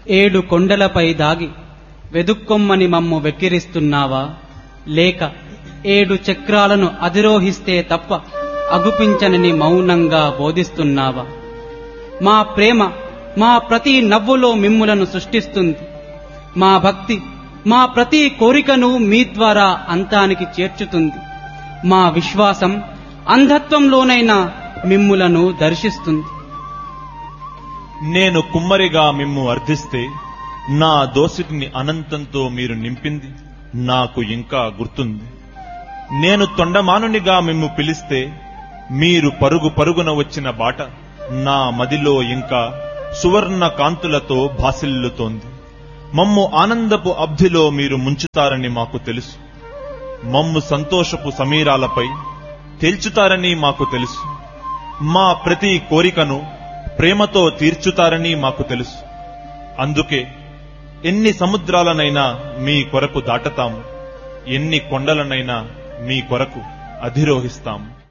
ఏడు కొండలపై దాగి వెదుక్కొమ్మని మమ్ము వెక్కిరిస్తున్నావా, లేక ఏడు చక్రాలను అధిరోహిస్తే తప్ప అగుపించనని మౌనంగా బోధిస్తున్నావా? మా ప్రేమ మా ప్రతి నవ్వులో మిమ్ములను సృష్టిస్తుంది. మా భక్తి మా ప్రతి కోరికను మీ ద్వారా అంతానికి చేర్చుతుంది. మా విశ్వాసం అంధత్వంలోనైనా మిమ్ములను దర్శిస్తుంది. నేను కుమ్మరిగా మిమ్ము అర్థిస్తే నా దోసిటిని అనంతంతో మీరు నింపింది నాకు ఇంకా గుర్తుంది. నేను తొండమానునిగా మిమ్ము పిలిస్తే మీరు పరుగు పరుగున వచ్చిన బాట నా మదిలో ఇంకా సువర్ణ కాంతులతో భాసిల్లుతోంది. మమ్ము ఆనందపు అబ్ధిలో మీరు ముంచుతారని మాకు తెలుసు. మమ్ము సంతోషపు సమీరాలపై తేల్చుతారని మాకు తెలుసు. మా ప్రతి కోరికను ప్రేమతో తీర్చుతారని మాకు తెలుసు. అందుకే ఎన్ని సముద్రాలనైనా మీ కొరకు దాటతాము, ఎన్ని కొండలనైనా మీ కొరకు అధిరోహిస్తాము.